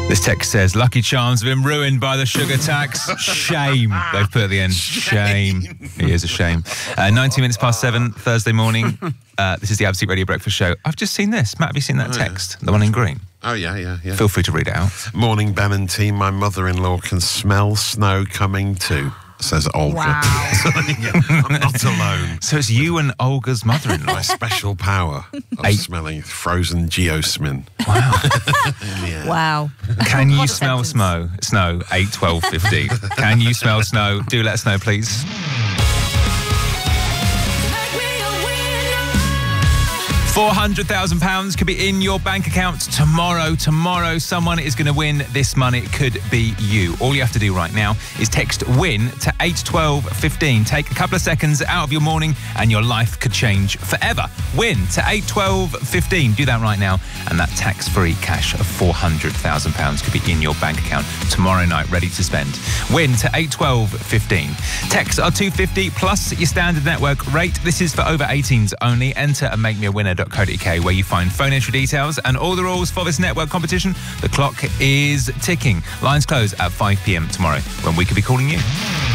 This text says, Lucky Charms have been ruined by the sugar tax. Shame. They've put at the end, shame. It is a shame. 19 minutes past 7, Thursday morning. This is the Absolute Radio Breakfast Show. I've just seen this. Matt, have you seen that text? The one in green? Oh, yeah. Feel free to read it out. Morning, Ben and team. My mother-in-law can smell snow coming too, says Olga. Wow. I'm not alone. So it's you and Olga's mother-in-law. My special power of smelling frozen geosmin. Wow. Yeah. Wow. Can you What a smell sentence. snow? 8, 12, 15. Can you smell snow? Do let us know, please. £400,000 could be in your bank account tomorrow. Tomorrow, someone is going to win this money. It could be you. All you have to do right now is text WIN to 81215. Take a couple of seconds out of your morning and your life could change forever. WIN to 81215. Do that right now. And that tax-free cash of £400,000 could be in your bank account tomorrow night, ready to spend. WIN to 81215. Texts are $2.50 plus your standard network rate. This is for over 18s only. Enter and make me a winner.co.uk, where you find phone entry details and all the rules for this network competition. The clock is ticking. Lines close at 5 p.m. tomorrow, when we could be calling you.